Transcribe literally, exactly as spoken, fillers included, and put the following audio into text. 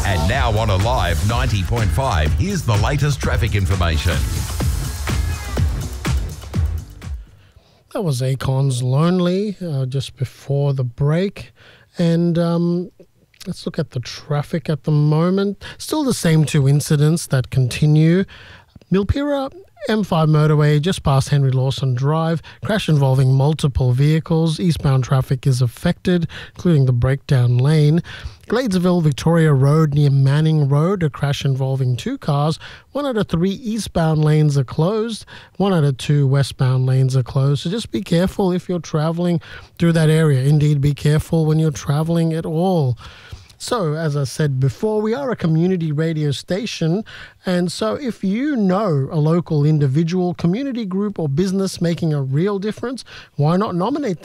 And now on Alive ninety point five, here's the latest traffic information. That was Akon's Lonely uh, just before the break. And um, let's look at the traffic at the moment. Still the same two incidents that continue. Milpira M five motorway just past Henry Lawson Drive. Crash involving multiple vehicles. Eastbound traffic is affected, including the breakdown lane. Gladesville Victoria Road near Manning Road, a crash involving two cars. One out of three eastbound lanes are closed. One out of two westbound lanes are closed. So just be careful if you're traveling through that area. Indeed, be careful when you're traveling at all. So, as I said before, we are a community radio station, and so if you know a local individual, community group or business making a real difference, why not nominate them?